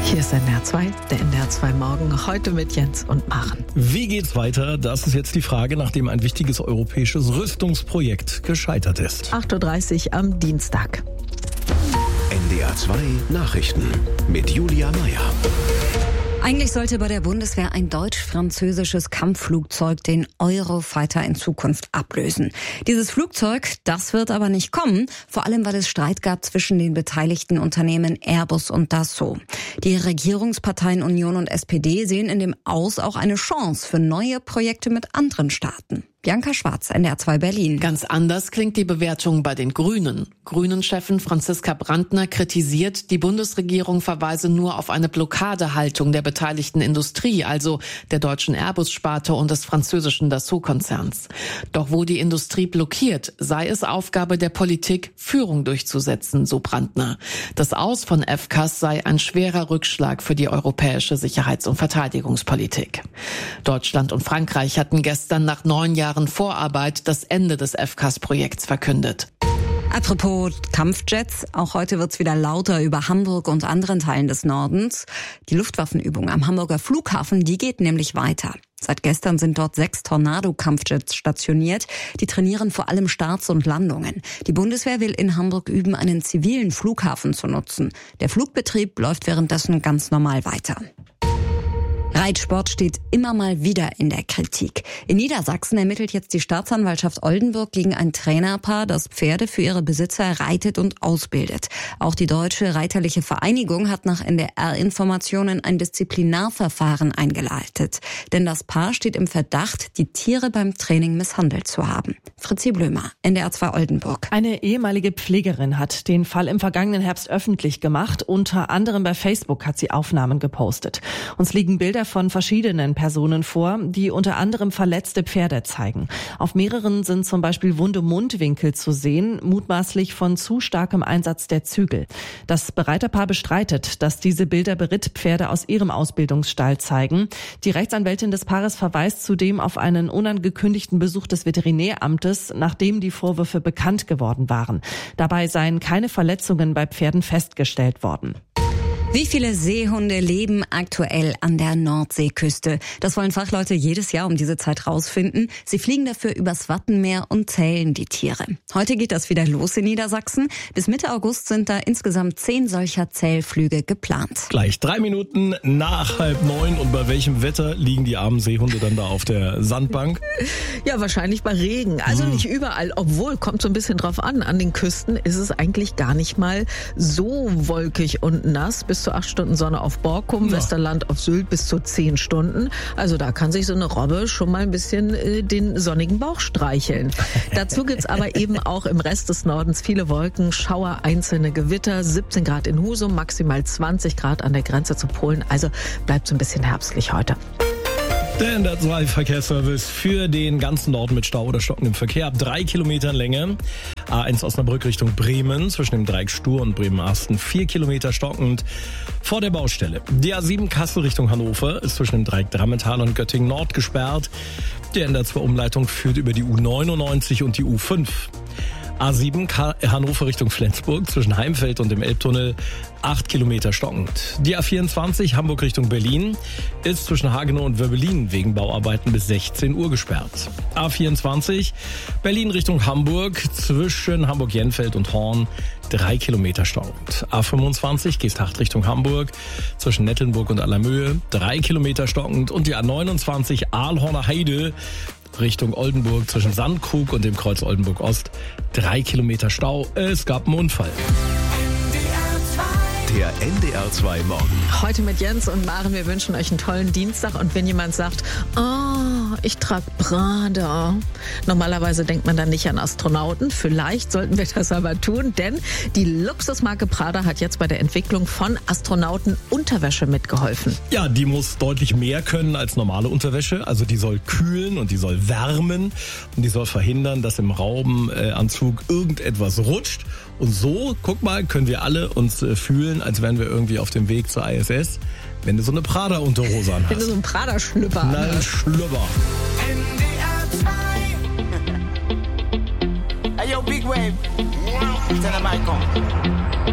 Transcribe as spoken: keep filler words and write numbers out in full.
Hier ist N D R zwei, der N D R zwei Morgen, heute mit Jens und Maren. Wie geht's weiter? Das ist jetzt die Frage, nachdem ein wichtiges europäisches Rüstungsprojekt gescheitert ist. acht Uhr dreißig am Dienstag. N D R zwei Nachrichten mit Julia Meyer. Eigentlich sollte bei der Bundeswehr ein deutsch-französisches Kampfflugzeug den Eurofighter in Zukunft ablösen. Dieses Flugzeug, das wird aber nicht kommen, vor allem weil es Streit gab zwischen den beteiligten Unternehmen Airbus und Dassault. Die Regierungsparteien Union und S P D sehen in dem Aus auch eine Chance für neue Projekte mit anderen Staaten. Bianca Schwarz, N D R zwei Berlin. Ganz anders klingt die Bewertung bei den Grünen. Grünen-Chefin Franziska Brandner kritisiert, die Bundesregierung verweise nur auf eine Blockadehaltung der beteiligten Industrie, also der deutschen Airbus-Sparte und des französischen Dassault-Konzerns. Doch wo die Industrie blockiert, sei es Aufgabe der Politik, Führung durchzusetzen, so Brandner. Das Aus von F C A S sei ein schwerer Rückschlag für die europäische Sicherheits- und Verteidigungspolitik. Deutschland und Frankreich hatten gestern nach neun Jahren Vorarbeit das Ende des F C A S-Projekts verkündet. Apropos Kampfjets, auch heute wird's wieder lauter über Hamburg und anderen Teilen des Nordens. Die Luftwaffenübung am Hamburger Flughafen, die geht nämlich weiter. Seit gestern sind dort sechs Tornado-Kampfjets stationiert. Die trainieren vor allem Starts und Landungen. Die Bundeswehr will in Hamburg üben, einen zivilen Flughafen zu nutzen. Der Flugbetrieb läuft währenddessen ganz normal weiter. Reitsport steht immer mal wieder in der Kritik. In Niedersachsen ermittelt jetzt die Staatsanwaltschaft Oldenburg gegen ein Trainerpaar, das Pferde für ihre Besitzer reitet und ausbildet. Auch die Deutsche Reiterliche Vereinigung hat nach N D R-Informationen ein Disziplinarverfahren eingeleitet. Denn das Paar steht im Verdacht, die Tiere beim Training misshandelt zu haben. Fritzi Blömer, N D R zwei Oldenburg. Eine ehemalige Pflegerin hat den Fall im vergangenen Herbst öffentlich gemacht. Unter anderem bei Facebook hat sie Aufnahmen gepostet. Uns liegen Bilder von verschiedenen Personen vor, die unter anderem verletzte Pferde zeigen. Auf mehreren sind zum Beispiel wunde Mundwinkel zu sehen, mutmaßlich von zu starkem Einsatz der Zügel. Das Bereiterpaar bestreitet, dass diese Bilder Berittpferde aus ihrem Ausbildungsstall zeigen. Die Rechtsanwältin des Paares verweist zudem auf einen unangekündigten Besuch des Veterinäramtes, nachdem die Vorwürfe bekannt geworden waren. Dabei seien keine Verletzungen bei Pferden festgestellt worden. Wie viele Seehunde leben aktuell an der Nordseeküste? Das wollen Fachleute jedes Jahr um diese Zeit rausfinden. Sie fliegen dafür übers Wattenmeer und zählen die Tiere. Heute geht das wieder los in Niedersachsen. Bis Mitte August sind da insgesamt zehn solcher Zählflüge geplant. Gleich drei Minuten nach halb neun. Und bei welchem Wetter liegen die armen Seehunde dann da auf der Sandbank? Ja, wahrscheinlich bei Regen. Also Hm. nicht überall, obwohl, kommt so ein bisschen drauf an. An den Küsten ist es eigentlich gar nicht mal so wolkig und nass. Bis zu acht Stunden Sonne auf Borkum, ja. Westerland auf Sylt bis zu zehn Stunden. Also da kann sich so eine Robbe schon mal ein bisschen äh, den sonnigen Bauch streicheln. Dazu gibt's aber eben auch im Rest des Nordens viele Wolken, Schauer, einzelne Gewitter, siebzehn Grad in Husum, maximal zwanzig Grad an der Grenze zu Polen. Also bleibt so ein bisschen herbstlich heute. Der N D R zwei Verkehrsservice für den ganzen Norden mit Stau oder stockendem Verkehr ab drei Kilometern Länge. A eins Osnabrück Richtung Bremen zwischen dem Dreieck Stur und Bremen-Asten vier Kilometer stockend vor der Baustelle. Die A sieben Kassel Richtung Hannover ist zwischen dem Dreieck Drammental und Göttingen Nord gesperrt. Die N D R zwei Umleitung führt über die U neunundneunzig und die U fünf. A sieben Hannover Richtung Flensburg zwischen Heimfeld und dem Elbtunnel acht Kilometer stockend. Die A vierundzwanzig Hamburg Richtung Berlin ist zwischen Hagenow und Wöbbelin wegen Bauarbeiten bis sechzehn Uhr gesperrt. A vierundzwanzig Berlin Richtung Hamburg zwischen Hamburg-Jenfeld und Horn drei Kilometer stockend. A fünfundzwanzig Geesthacht Richtung Hamburg zwischen Nettelnburg und Allermöhe drei Kilometer stockend. Und die A neunundzwanzig Aalhorner Heide Richtung Oldenburg zwischen Sandkrug und dem Kreuz Oldenburg Ost drei Kilometer Stau. Es gab einen Unfall. Der N D R zwei Morgen. Heute mit Jens und Maren, wir wünschen euch einen tollen Dienstag. Und wenn jemand sagt, oh, ich trage Prada, normalerweise denkt man dann nicht an Astronauten. Vielleicht sollten wir das aber tun, denn die Luxusmarke Prada hat jetzt bei der Entwicklung von Astronautenunterwäsche mitgeholfen. Ja, die muss deutlich mehr können als normale Unterwäsche. Also die soll kühlen und die soll wärmen und die soll verhindern, dass im Raumanzug irgendetwas rutscht. Und so, guck mal, können wir alle uns äh, fühlen, als wären wir irgendwie auf dem Weg zur I S S, wenn du so eine Prada-Unterhose anhast. Wenn du so einen Prada-Schlüpper anhast. Nein, Schlüpper. N D R zwei. Hey, yo, Big Wave. Tell them I come.